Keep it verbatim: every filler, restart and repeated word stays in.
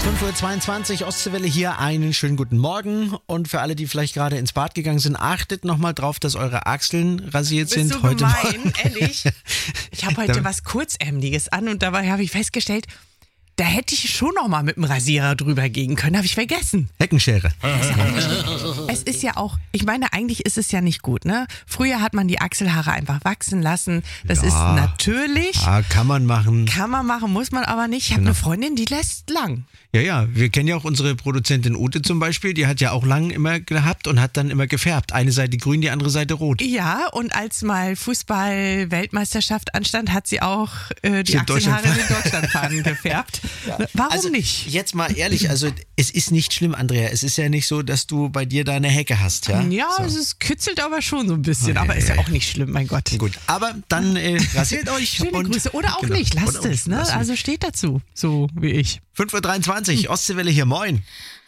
fünf Uhr zweiundzwanzig, Ostseewelle hier, einen schönen guten Morgen. Und für alle, die vielleicht gerade ins Bad gegangen sind, achtet nochmal drauf, dass eure Achseln rasiert Bist sind. du heute gemein, ehrlich? Ich habe heute was Kurzärmeliges an und dabei habe ich festgestellt, da hätte ich schon noch mal mit dem Rasierer drüber gehen können, habe ich vergessen. Heckenschere. Es ist ja auch, ich meine, eigentlich ist es ja nicht gut, ne? Früher hat man die Achselhaare einfach wachsen lassen. Das Ja. ist natürlich, Ah, kann man machen. kann man machen, muss man aber nicht. Ich habe Genau. eine Freundin, die lässt lang. Ja, ja, wir kennen ja auch unsere Produzentin Ute zum Beispiel, die hat ja auch lang immer gehabt und hat dann immer gefärbt. Eine Seite grün, die andere Seite rot. Ja, und als mal Fußball-Weltmeisterschaft anstand, hat sie auch äh, die Stimmt, Achselhaare Deutschland- in Deutschlandfahnen gefärbt. Warum also, nicht? Jetzt mal ehrlich, also es ist nicht schlimm, Andrea. Es ist ja nicht so, dass du bei dir da eine Hecke hast, ja? Ja, So. es ist, kitzelt aber schon so ein bisschen, Oh, aber ja, ist ja ja, auch nicht schlimm, mein Gott. Gut, aber dann äh, rasiert euch. Schöne und, Grüße. Oder auch genau. nicht, lasst Oder auch es, ne? lasst es. Also steht dazu, so wie ich. fünf Uhr dreiundzwanzig, Ostseewelle hier, moin.